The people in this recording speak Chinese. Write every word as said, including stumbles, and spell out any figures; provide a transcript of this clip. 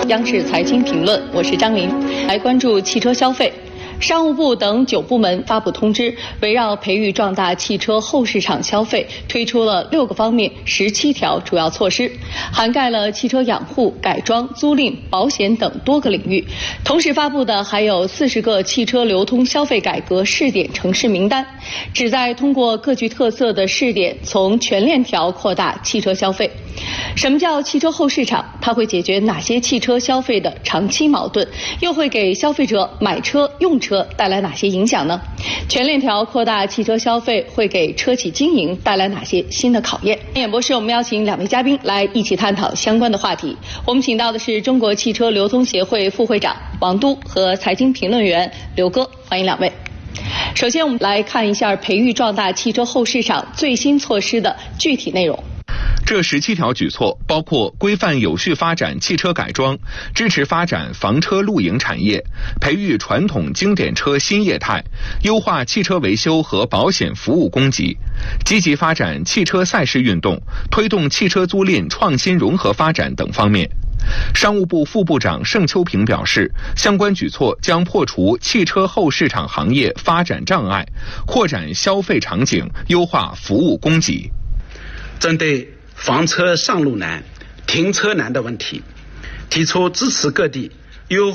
央视财经评论，我是张琳，来关注汽车消费。商务部等九部门发布通知，围绕培育壮大汽车后市场消费，推出了六个方面十七条主要措施，涵盖了汽车养护、改装、租赁、保险等多个领域。同时发布的还有四十个汽车流通消费改革试点城市名单，旨在通过各具特色的试点，从全链条扩大汽车消费。什么叫汽车后市场？它会解决哪些汽车消费的长期矛盾？又会给消费者买车、用车带来哪些影响呢？全链条扩大汽车消费会给车企经营带来哪些新的考验？演播室我们邀请两位嘉宾来一起探讨相关的话题。我们请到的是中国汽车流通协会副会长王都和财经评论员刘哥，欢迎两位。首先我们来看一下培育壮大汽车后市场最新措施的具体内容。 这十七条举措包括规范有序发展汽车改装，支持发展房车露营产业，培育传统经典车新业态，优化汽车维修和保险服务供给，积极发展汽车赛事运动，推动汽车租赁创新融合发展等方面。商务部副部长盛秋平表示，相关举措将破除汽车后市场行业发展障碍，扩展消费场景，优化服务供给。 针对房车上路难、停车难的问题，提出支持各地优